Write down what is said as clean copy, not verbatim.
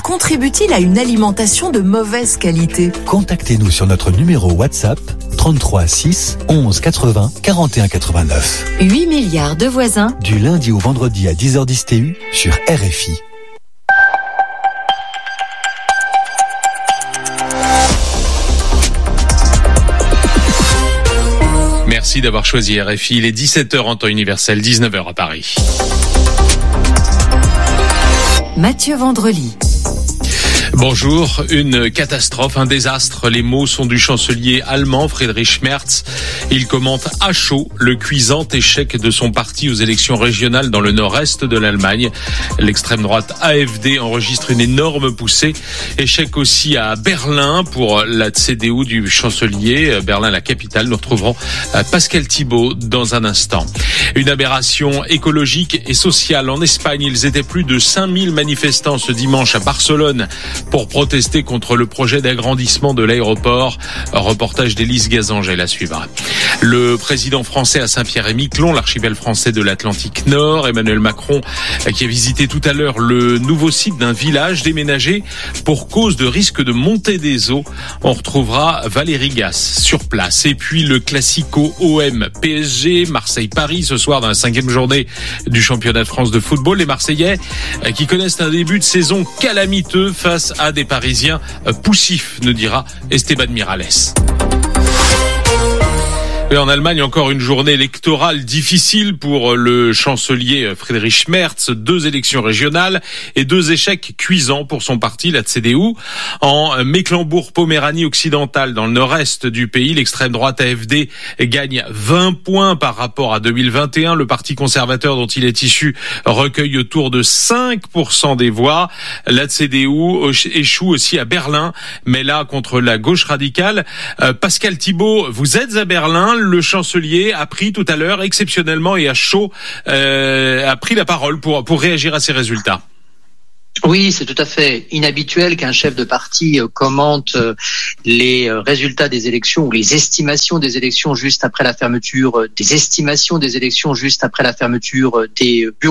contribue-t-il à une alimentation de mauvaise qualité ? Contactez-nous sur notre numéro WhatsApp 33 6 11 80 41 89. 8 milliards de voisins. Du lundi au vendredi à 10h10 TU sur RFI. Merci d'avoir choisi RFI. Il est 17h en temps universel, 19h à Paris. Mathieu Vandrely. Bonjour, une catastrophe, un désastre. Les mots sont du chancelier allemand Friedrich Merz. Il commente à chaud le cuisant échec de son parti aux élections régionales dans le nord-est de l'Allemagne. L'extrême droite AfD enregistre une énorme poussée. Échec aussi à Berlin pour la CDU du chancelier. Berlin, la capitale. Nous retrouverons Pascal Thibault dans un instant. Une aberration écologique et sociale. En Espagne, ils étaient plus de 5000 manifestants ce dimanche à Barcelone pour protester contre le projet d'agrandissement de l'aéroport. Reportage d'Élise Gazangel à suivre. Le président français à Saint-Pierre-et-Miquelon, l'archipel français de l'Atlantique Nord, Emmanuel Macron, qui a visité tout à l'heure le nouveau site d'un village déménagé pour cause de risque de montée des eaux. On retrouvera Valérie Gasse sur place. Et puis le classico OM PSG, Marseille-Paris, ce soir dans la 5e journée du championnat de France de football. Les Marseillais qui connaissent un début de saison calamiteux face à des Parisiens poussifs, nous dira Esteban Miralles. Et en Allemagne, encore une journée électorale difficile pour le chancelier Friedrich Merz. 2 élections régionales et 2 échecs cuisants pour son parti, la CDU. En Mecklembourg-Poméranie occidentale, dans le nord-est du pays, l'extrême droite AfD gagne 20 points par rapport à 2021. Le parti conservateur dont il est issu recueille autour de 5% des voix. La CDU échoue aussi à Berlin, mais là contre la gauche radicale. Pascal Thibault, vous êtes à Berlin. Le chancelier a pris tout à l'heure, exceptionnellement et à chaud, a pris la parole pour réagir à ces résultats. Oui, c'est tout à fait inhabituel qu'un chef de parti commente les résultats des élections ou les estimations des élections juste après la fermeture des bureaux